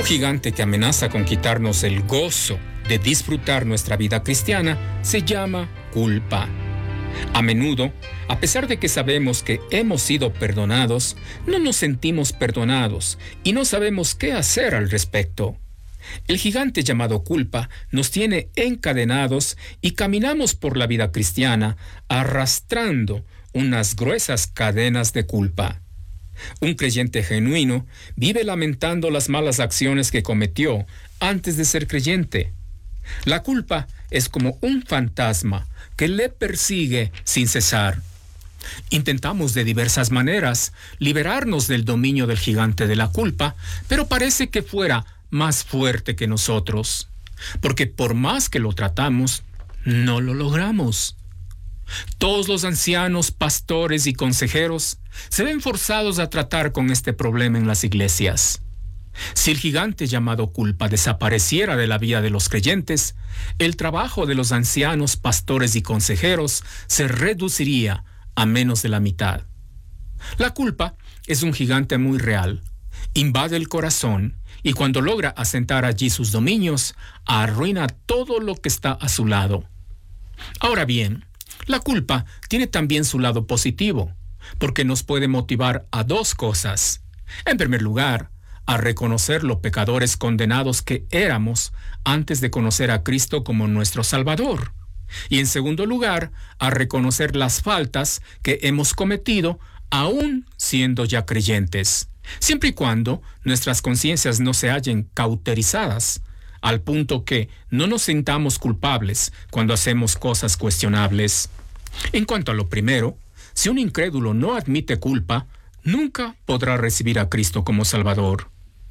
Otro gigante que amenaza con quitarnos el gozo de disfrutar nuestra vida cristiana se llama culpa. A menudo, a pesar de que sabemos que hemos sido perdonados, no nos sentimos perdonados y no sabemos qué hacer al respecto. El gigante llamado culpa nos tiene encadenados y caminamos por la vida cristiana arrastrando unas gruesas cadenas de culpa. Un creyente genuino vive lamentando las malas acciones que cometió antes de ser creyente. La culpa es como un fantasma que le persigue sin cesar. Intentamos de diversas maneras liberarnos del dominio del gigante de la culpa, pero parece que fuera más fuerte que nosotros, porque por más que lo tratamos, no lo logramos. Todos los ancianos, pastores y consejeros se ven forzados a tratar con este problema en las iglesias. Si el gigante llamado culpa desapareciera de la vida de los creyentes, el trabajo de los ancianos, pastores y consejeros se reduciría a menos de la mitad. La culpa es un gigante muy real, invade el corazón y cuando logra asentar allí sus dominios, arruina todo lo que está a su lado. Ahora bien, la culpa tiene también su lado positivo, porque nos puede motivar a dos cosas. En primer lugar, a reconocer lo pecadores condenados que éramos antes de conocer a Cristo como nuestro Salvador. Y en segundo lugar, a reconocer las faltas que hemos cometido aún siendo ya creyentes, siempre y cuando nuestras conciencias no se hallen cauterizadas, al punto que no nos sintamos culpables cuando hacemos cosas cuestionables. En cuanto a lo primero, si un incrédulo no admite culpa, nunca podrá recibir a Cristo como Salvador.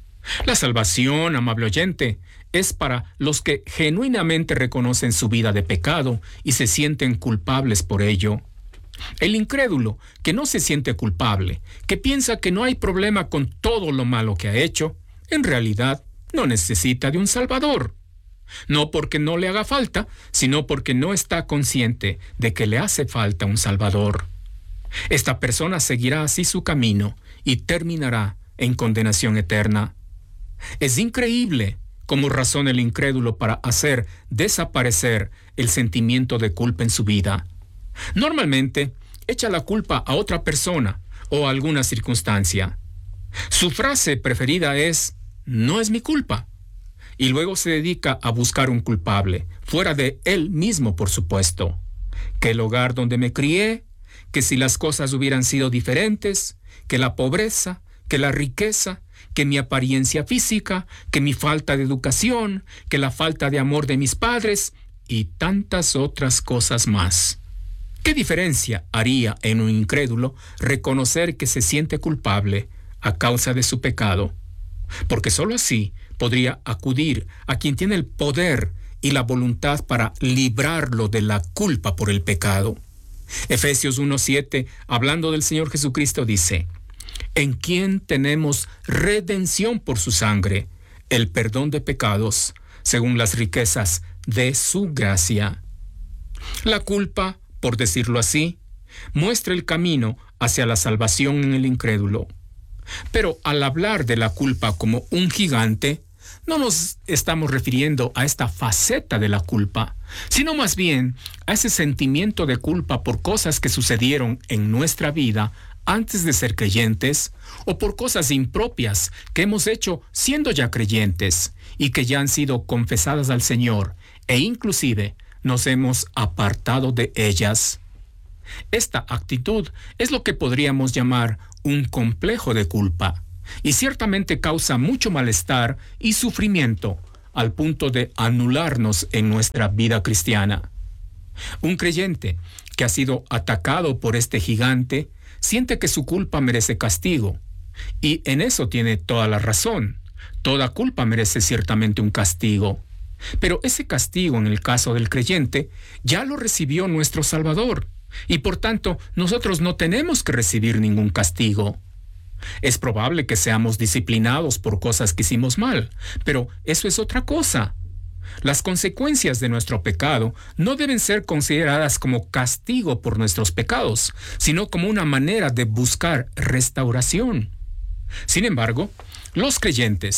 La salvación, amable oyente, es para los que genuinamente reconocen su vida de pecado y se sienten culpables por ello. El incrédulo que no se siente culpable, que piensa que no hay problema con todo lo malo que ha hecho, en realidad no necesita de un Salvador. No porque no le haga falta, sino porque no está consciente de que le hace falta un Salvador. Esta persona seguirá así su camino y terminará en condenación eterna. Es increíble cómo razona el incrédulo para hacer desaparecer el sentimiento de culpa en su vida. Normalmente, echa la culpa a otra persona o a alguna circunstancia. Su frase preferida es, no es mi culpa. Y luego se dedica a buscar un culpable, fuera de él mismo, por supuesto. Que el hogar donde me crié, que si las cosas hubieran sido diferentes, que la pobreza, que la riqueza, que mi apariencia física, que mi falta de educación, que la falta de amor de mis padres y tantas otras cosas más. ¿Qué diferencia haría en un incrédulo reconocer que se siente culpable a causa de su pecado? Porque sólo así podría acudir a quien tiene el poder y la voluntad para librarlo de la culpa por el pecado. Efesios 1:7, hablando del Señor Jesucristo, dice, en quien tenemos redención por su sangre, el perdón de pecados, según las riquezas de su gracia. La culpa, por decirlo así, muestra el camino hacia la salvación en el incrédulo. Pero al hablar de la culpa como un gigante, no nos estamos refiriendo a esta faceta de la culpa, sino más bien a ese sentimiento de culpa por cosas que sucedieron en nuestra vida antes de ser creyentes o por cosas impropias que hemos hecho siendo ya creyentes y que ya han sido confesadas al Señor e inclusive nos hemos apartado de ellas. Esta actitud es lo que podríamos llamar un complejo de culpa y ciertamente causa mucho malestar y sufrimiento al punto de anularnos en nuestra vida cristiana. Un creyente que ha sido atacado por este gigante siente que su culpa merece castigo, y en eso tiene toda la razón. Toda culpa merece ciertamente un castigo. Pero ese castigo, en el caso del creyente, ya lo recibió nuestro Salvador, y por tanto nosotros no tenemos que recibir ningún castigo. Es probable que seamos disciplinados por cosas que hicimos mal, pero eso es otra cosa. Las consecuencias de nuestro pecado no deben ser consideradas como castigo por nuestros pecados, sino como una manera de buscar restauración. Sin embargo, los creyentes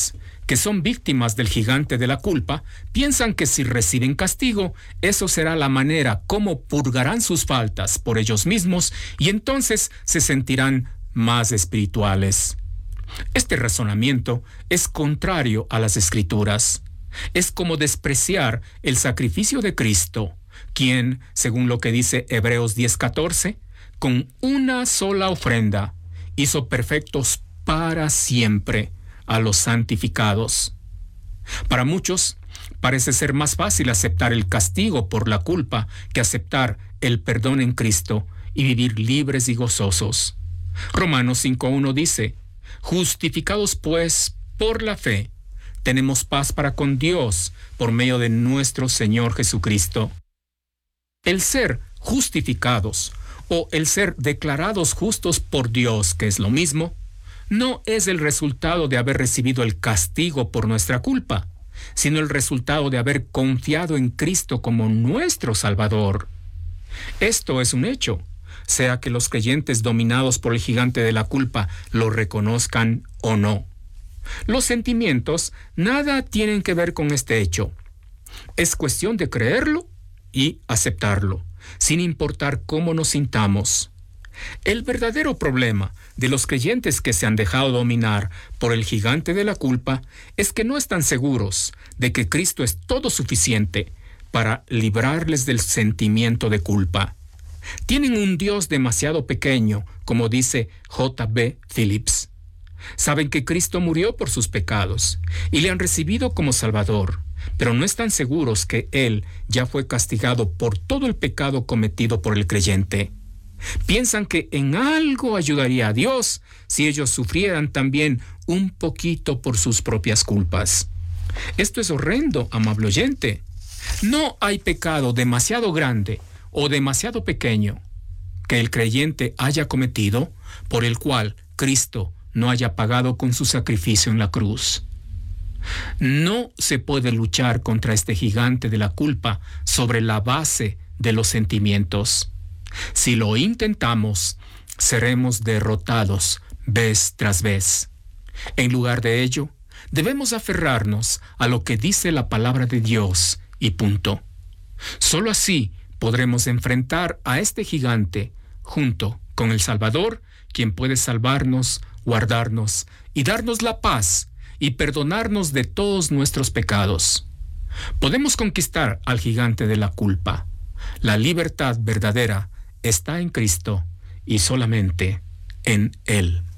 que son víctimas del gigante de la culpa, piensan que si reciben castigo, eso será la manera como purgarán sus faltas por ellos mismos y entonces se sentirán más espirituales. Este razonamiento es contrario a las Escrituras. Es como despreciar el sacrificio de Cristo, quien, según lo que dice Hebreos 10:14, con una sola ofrenda hizo perfectos para siempre a los santificados. Para muchos, parece ser más fácil aceptar el castigo por la culpa que aceptar el perdón en Cristo y vivir libres y gozosos. Romanos 5:1 dice: justificados pues por la fe, tenemos paz para con Dios por medio de nuestro Señor Jesucristo. El ser justificados o el ser declarados justos por Dios, que es lo mismo, no es el resultado de haber recibido el castigo por nuestra culpa, sino el resultado de haber confiado en Cristo como nuestro Salvador. Esto es un hecho, sea que los creyentes dominados por el gigante de la culpa lo reconozcan o no. Los sentimientos nada tienen que ver con este hecho. Es cuestión de creerlo y aceptarlo, sin importar cómo nos sintamos. El verdadero problema de los creyentes que se han dejado dominar por el gigante de la culpa es que no están seguros de que Cristo es todo suficiente para librarles del sentimiento de culpa. Tienen un Dios demasiado pequeño, como dice J.B. Phillips. Saben que Cristo murió por sus pecados y le han recibido como Salvador, pero no están seguros que Él ya fue castigado por todo el pecado cometido por el creyente. Piensan que en algo ayudaría a Dios si ellos sufrieran también un poquito por sus propias culpas. Esto es horrendo, amable oyente. No hay pecado demasiado grande o demasiado pequeño que el creyente haya cometido por el cual Cristo no haya pagado con su sacrificio en la cruz. No se puede luchar contra este gigante de la culpa sobre la base de los sentimientos. Si lo intentamos, seremos derrotados vez tras vez. En lugar de ello, debemos aferrarnos a lo que dice la palabra de Dios y punto. Solo así podremos enfrentar a este gigante junto con el Salvador, quien puede salvarnos, guardarnos y darnos la paz y perdonarnos de todos nuestros pecados. Podemos conquistar al gigante de la culpa. La libertad verdadera está en Cristo y solamente en Él.